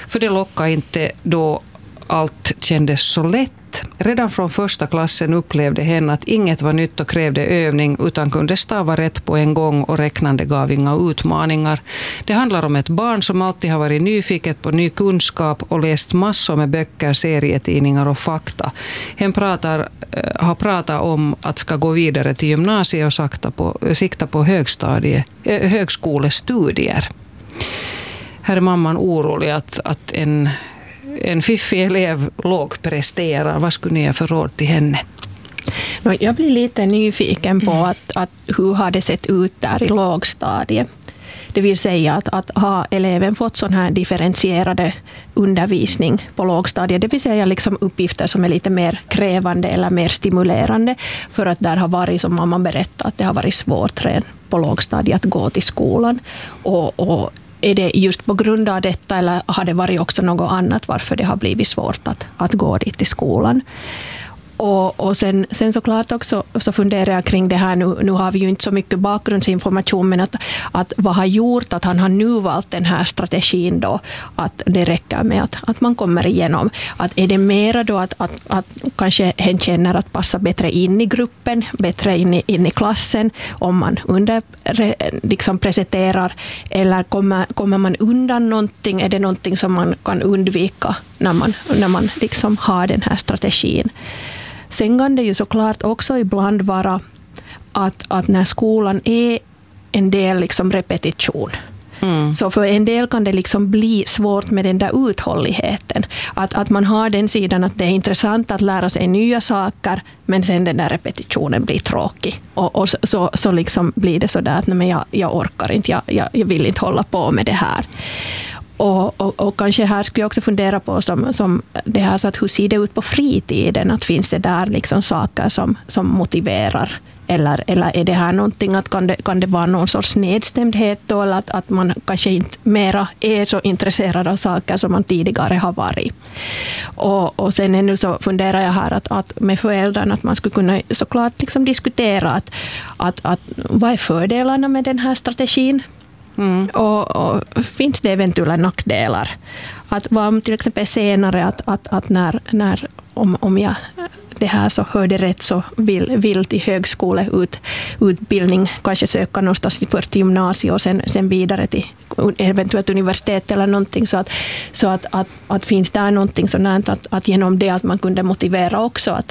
För det lockade inte då allt kändes så lätt. Redan från första klassen upplevde hen att inget var nytt och krävde övning utan kunde stava rätt på en gång och räknande gav inga utmaningar. Det handlar om ett barn som alltid har varit nyfiket på ny kunskap och läst massor med böcker, serietidningar och fakta. Hen har pratat om att ska gå vidare till gymnasiet och sikta på högskolestudier. Här är mamman orolig att en fiffig elev lågpresterar. Vad skulle ni ge för råd till henne? Jag blir lite nyfiken på att hur har det sett ut där i lågstadiet. Det vill säga att har eleven fått sån här differentierade undervisning på lågstadiet, det vill säga liksom uppgifter som är lite mer krävande eller mer stimulerande, för att där har varit, som mamma berättade, att det har varit svårt redan på lågstadiet att gå till skolan. Och är det just på grund av detta eller har det varit också något annat varför det har blivit svårt att gå dit till skolan? Och sen såklart också så funderar jag kring det här, nu har vi ju inte så mycket bakgrundsinformation, men att vad har gjort att han har nu valt den här strategin då, att det räcker med att man kommer igenom. Att är det mera då att kanske hen känner att passa bättre in i gruppen, bättre in i klassen om man liksom presenterar, eller kommer man undan någonting, är det någonting som man kan undvika när man liksom har den här strategin. Sen kan det ju såklart också ibland vara att när skolan är en del liksom repetition. Så för en del kan det liksom bli svårt med den där uthålligheten. Att man har den sidan att det är intressant att lära sig nya saker, men sen den där repetitionen blir tråkig. Och så liksom blir det så där att nej, jag orkar inte, jag vill inte hålla på med det här. Och kanske här skulle jag också fundera på som det här, så att hur ser det ut på fritiden? Att finns det där liksom saker som motiverar? Eller är det här någonting att kan det vara någon sorts nedstämdhet då, eller att man kanske inte mera är så intresserad av saker som man tidigare har varit? Och sen ännu så funderar jag här att med föräldrarna att man skulle kunna såklart liksom diskutera att vad är fördelarna med den här strategin? Och finns det eventuella nackdelar? Att vara till exempel senare att när om jag det här så hörde rätt så vill till högskoleutbildning kanske söka någonstans för gymnasiet och sen vidare till eventuellt universitet eller någonting, så att finns där någonting sådant att genom det att man kunde motivera också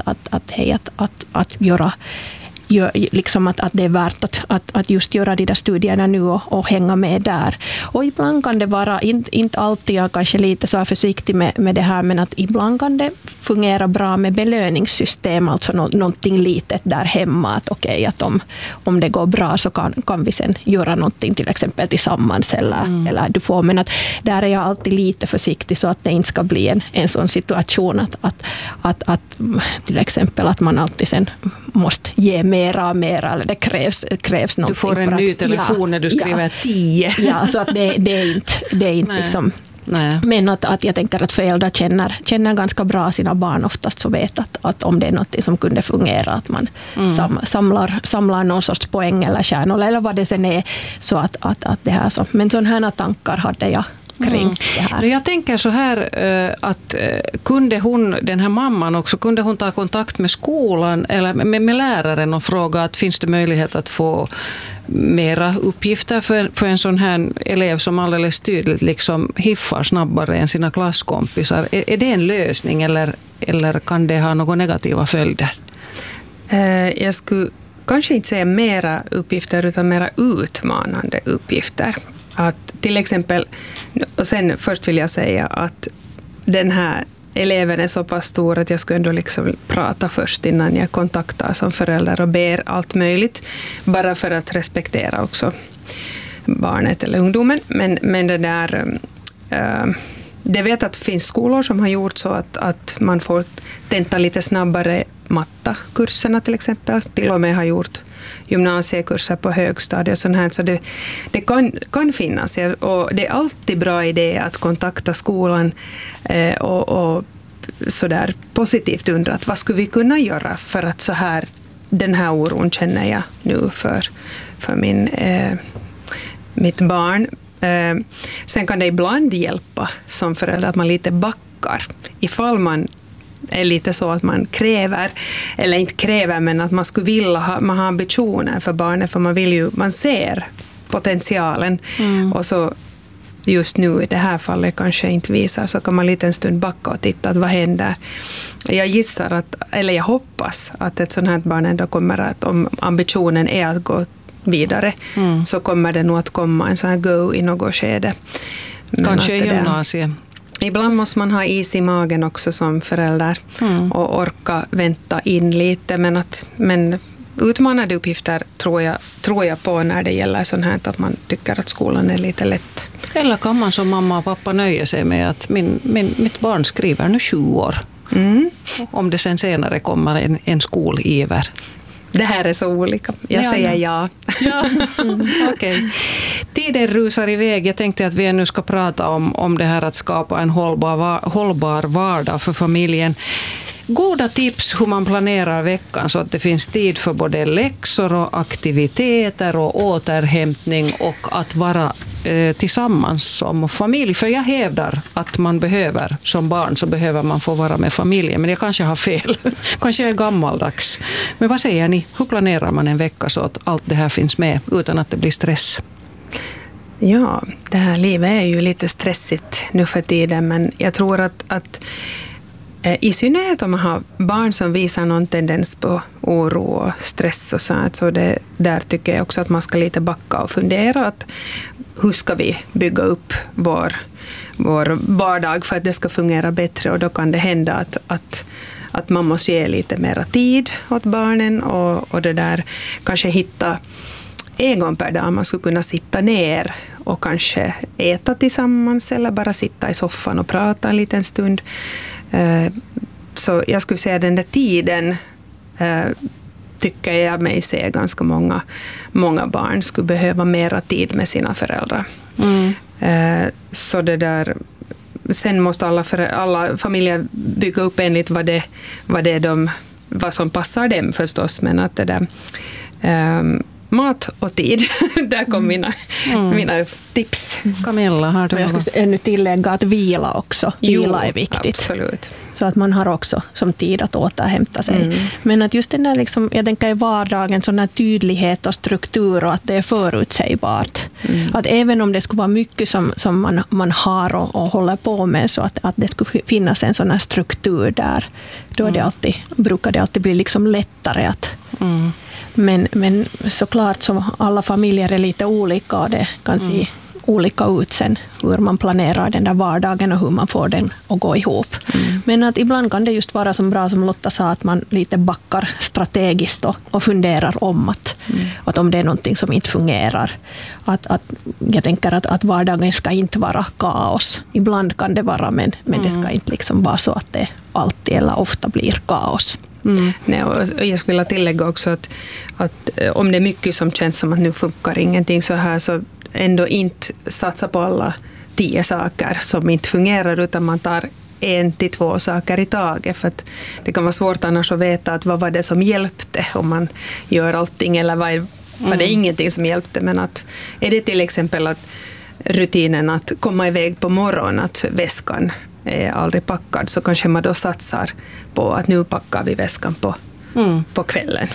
att göra liksom att det är värt att just göra de där studierna nu och hänga med där. Och ibland kan det vara, inte alltid, jag kanske lite så försiktig med det här, men att ibland kan det fungera bra med belöningssystem, alltså någonting litet där hemma, att okej, att om det går bra så kan vi sen göra någonting till exempel tillsammans eller du får, men att där är jag alltid lite försiktig så att det inte ska bli en sån situation att till exempel att man alltid sen måste ge mera, eller det krävs någonting. Du får en ny telefon när du skriver 10. Ja, så att det är inte liksom. Nej. Men att jag tänker att föräldrar känner ganska bra sina barn oftast, så vet att om det är något som kunde fungera, att man samlar någon sorts poäng eller kärnor eller vad det sen är, så att det här så. Men sådana här tankar hade jag kring det här. Jag tänker så här att kunde den här mamman också, kunde hon ta kontakt med skolan eller med läraren och fråga att finns det möjlighet att få mera uppgifter för en sån här elev som alldeles tydligt liksom hiffar snabbare än sina klasskompisar. Är det en lösning eller kan det ha några negativa följder? Jag skulle kanske inte säga mera uppgifter utan mera utmanande uppgifter. Att till exempel, och sen först vill jag säga att den här eleven är så pass stor att jag skulle ändå liksom prata först innan jag kontaktar som förälder och ber allt möjligt, bara för att respektera också barnet eller ungdomen. Men det där, det vet att det finns skolor som har gjort så att man får tenta lite snabbare mattakurserna till exempel, till och med har gjort gymnasiekurser på högstadiet och sånt här, så det kan finnas, och det är alltid bra idé att kontakta skolan och sådär positivt undra att vad skulle vi kunna göra för att så här, den här oron känner jag nu för mitt barn. Sen kan det ibland hjälpa som förälder att man lite backar. Ifall man är lite så att man kräver, eller inte kräver, men att man skulle vilja man har ambitioner för barnet, för man ser potentialen. Och så just nu i det här fallet kanske inte visar, så kan man lite en stund backa och titta att vad händer. Jag gissar jag hoppas att ett sådant här barn ändå kommer att, om ambitionen är att gå vidare, så kommer det nog att komma en sån här go i något skede. Kanske i gymnasiet. Ibland måste man ha is i magen också som förälder och orka vänta in lite, men utmanande uppgifter tror jag på när det gäller sånt här, att man tycker att skolan är lite lätt. Eller kan man som mamma och pappa nöja sig med att mitt barn skriver nu 20 år. Om det sen senare kommer en skoliver. Det här är så olika. Jag säger ja. Okej. Tiden rusar iväg. Jag tänkte att vi nu ska prata om det här att skapa en hållbar vardag för familjen. Goda tips hur man planerar veckan så att det finns tid för både läxor och aktiviteter och återhämtning och att vara tillsammans som familj. För jag hävdar att man behöver, som barn så behöver man få vara med familjen. Men jag kanske har fel. Kanske jag är gammaldags. Men vad säger ni? Hur planerar man en vecka så att allt det här finns med utan att det blir stress? Ja, det här livet är ju lite stressigt nu för tiden, men jag tror att i synnerhet om man har barn som visar någon tendens på oro och stress och sånt, så där tycker jag också att man ska lite backa och fundera att hur ska vi bygga upp vår vardag för att det ska fungera bättre, och då kan det hända att man måste ge lite mera tid åt barnen och det där kanske hitta en gång per dag man skulle kunna sitta ner och kanske äta tillsammans eller bara sitta i soffan och prata en liten stund. Så jag skulle säga den där tiden tycker jag mig se ganska många barn skulle behöva mera tid med sina föräldrar. Så det där, sen måste alla familjer bygga upp enligt vad som passar dem förstås, men att det där mat och tid, där kom mina tips. Camilla, har du något? Jag skulle ännu tillägga att vila också. Vila är viktigt. Absolut. Så att man har också som tid att återhämta sig. Men att just den där, liksom, jag tänker i vardagen, sån här tydlighet och struktur och att det är förutsägbart. Att även om det skulle vara mycket som man har och håller på med, så att det skulle finnas en sån här struktur där, då är brukar det alltid bli liksom lättare att Men såklart så alla familjer är lite olika och det kan se olika ut sen hur man planerar den där vardagen och hur man får den att gå ihop. Men att ibland kan det just vara så bra som Lotta sa, att man lite backar strategiskt och funderar om att om det är någonting som inte fungerar. Jag tänker att vardagen ska inte vara kaos. Ibland kan det vara, men det ska inte liksom vara så att det alltid eller ofta blir kaos. Nej, och jag skulle vilja tillägga också att om det är mycket som känns som att nu funkar ingenting så här, så ändå inte satsa på alla 10 saker som inte fungerar, utan man tar 1 till 2 saker i taget, för att det kan vara svårt annars att veta att vad var det som hjälpte om man gör allting, eller var det ingenting som hjälpte. Men att är det till exempel att rutinen att komma iväg på morgonen, att väskan är aldrig packad, så kanske man då satsar på att nu packar vi väskan på kvällen.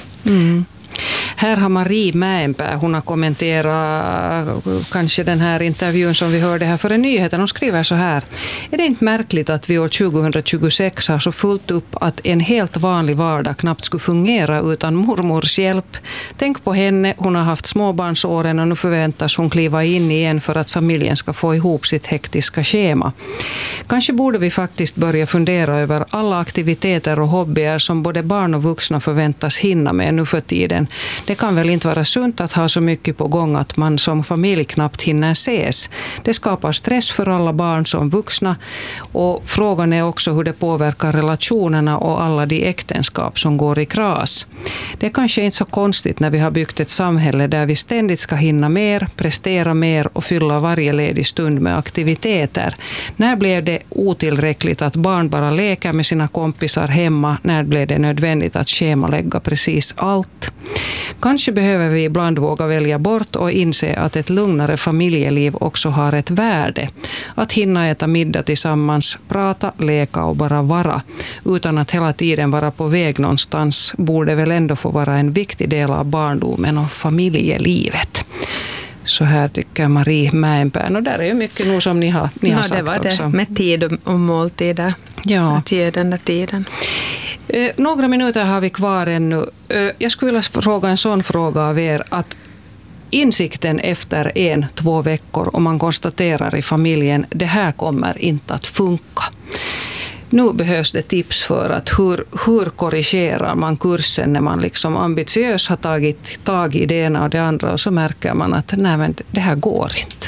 Här har Marie Mäenpää, hon har kommenterat kanske den här intervjun som vi hörde här före nyheten. Hon skriver så här: är det inte märkligt att vi år 2026 har så fullt upp att en helt vanlig vardag knappt skulle fungera utan mormors hjälp? Tänk på henne, hon har haft småbarnsåren och nu förväntas hon kliva in igen för att familjen ska få ihop sitt hektiska schema. Kanske borde vi faktiskt börja fundera över alla aktiviteter och hobbyer som både barn och vuxna förväntas hinna med nu för tiden. Det kan väl inte vara sunt att ha så mycket på gång att man som familj knappt hinner ses. Det skapar stress för alla barn som vuxna, och frågan är också hur det påverkar relationerna och alla de äktenskap som går i kras. Det är kanske inte så konstigt när vi har byggt ett samhälle där vi ständigt ska hinna mer, prestera mer och fylla varje ledig stund med aktiviteter. När blev det otillräckligt att barn bara leker med sina kompisar hemma? När blev det nödvändigt att schemalägga precis allt? Kanske behöver vi ibland våga välja bort och inse att ett lugnare familjeliv också har ett värde. Att hinna äta middag tillsammans, prata, leka och bara vara utan att hela tiden vara på väg någonstans borde väl ändå få vara en viktig del av barndomen och familjelivet. Så här tycker Marie Mäenpään. Och där är ju mycket nog som ni har sagt det var också. Det med tid och måltider. Ja. Att ge den där tiden. Några minuter har vi kvar ännu. Jag skulle vilja fråga en sån fråga av er att insikten efter 1-2 veckor om man konstaterar i familjen det här kommer inte att funka. Nu behövs det tips för att hur korrigerar man kursen när man liksom ambitiöst har tagit tag i det ena och det andra och så märker man att nej, men det här går inte.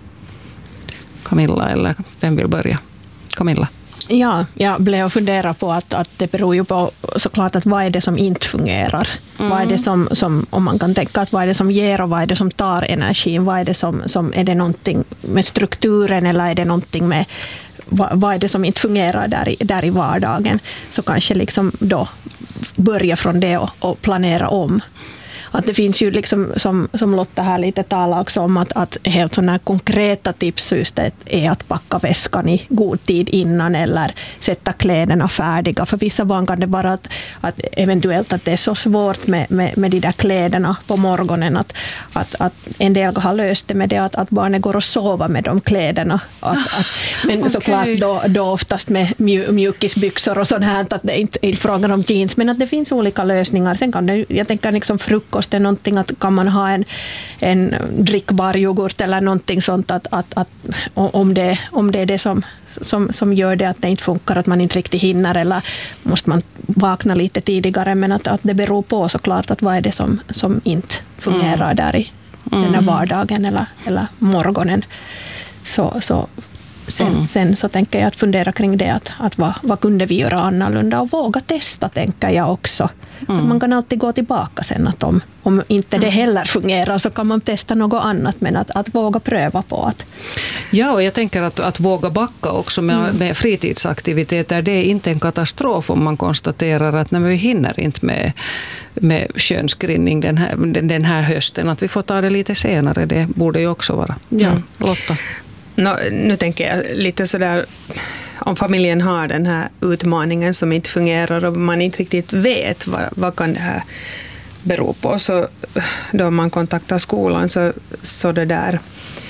Camilla, eller vem vill börja? Camilla. Ja, jag blev och funderade på att det beror ju på såklart att vad är det som inte fungerar. Vad är det som, om man kan tänka att vad är det som ger och vad är det som tar energin. Vad är det som är det någonting med strukturen eller är det någonting med vad är det som inte fungerar där i vardagen. Så kanske liksom då börja från det och planera om. Att det finns ju liksom, som Lotta här lite talar också om att helt sådana konkreta tips just är att packa väskan i god tid innan eller sätta kläderna färdiga. För vissa barn kan det vara att eventuellt att det är så svårt med de där kläderna på morgonen att en del har löst det med det att barnen går och sover med de kläderna. Men såklart då oftast med mjukisbyxor och sånt här, att det inte är frågan om jeans, men att det finns olika lösningar. Sen kan det, jag tänker liksom frukost är någonting att kan man ha en drickbar yoghurt eller någonting sånt att om det är det som gör det att det inte funkar, att man inte riktigt hinner eller måste man vakna lite tidigare, men att det beror på såklart att vad är det som inte fungerar där i den här vardagen eller morgonen. Sen så tänker jag att fundera kring det att vad kunde vi göra annorlunda och våga testa, tänker jag också. Man kan alltid gå tillbaka sen att om inte det heller fungerar så kan man testa något annat, men att våga pröva på att. Ja, och jag tänker att våga backa också med fritidsaktiviteter, det är inte en katastrof om man konstaterar att när vi hinner inte med könsgrinning den här hösten, att vi får ta det lite senare, det borde ju också vara. Ja, Lotta. Nu tänker jag lite sådär, om familjen har den här utmaningen som inte fungerar och man inte riktigt vet vad kan det här bero på, så då man kontaktar skolan så det där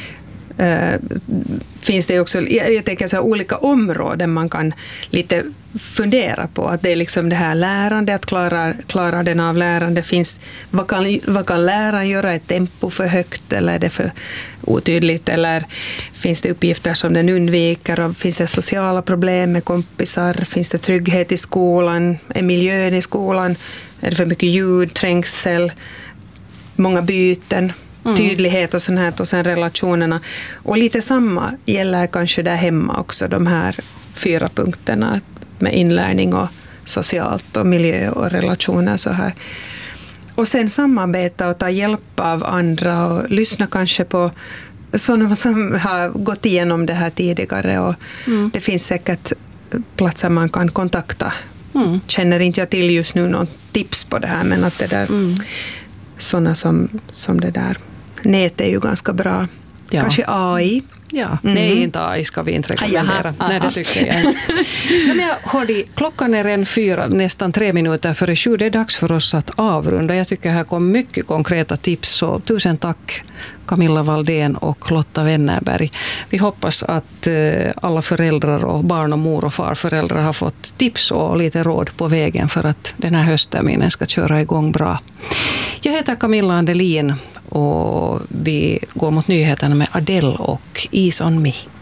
finns det också, jag tänker så här, olika områden man kan lite fundera på, att det är liksom det här lärande, att klara den av lärande finns, vad kan läraren göra, ett tempo för högt eller är det för otydligt, eller finns det uppgifter som den undviker, och finns det sociala problem med kompisar, finns det trygghet i skolan, är miljön i skolan, är det för mycket ljud, trängsel, många byten, tydlighet och sånt här, och sen relationerna. Och lite samma gäller kanske där hemma också, de här 4 punkterna med inlärning och socialt och miljö och relationer så här. Och sen samarbeta och ta hjälp av andra och lyssna kanske på sådana som har gått igenom det här tidigare, och det finns säkert platser man kan kontakta. Känner inte jag till just nu någon tips på det här, men att det där sådana som det där. Nät är ju ganska bra. Ja. Kanske AI. Ja, nej, inte AI ska vi inte rekommendera. Nej, det tycker jag inte. Men hörde, klockan är nästan 3 minuter före 7. Det är dags för oss att avrunda. Jag tycker här kom mycket konkreta tips. Så tusen tack Camilla Valdén och Lotta Wennerberg. Vi hoppas att alla föräldrar och barn och mor- och farföräldrar har fått tips och lite råd på vägen för att den här höstterminen ska köra igång bra. Jag heter Camilla Andelin och vi går mot nyheterna med Adele och Ease on Me.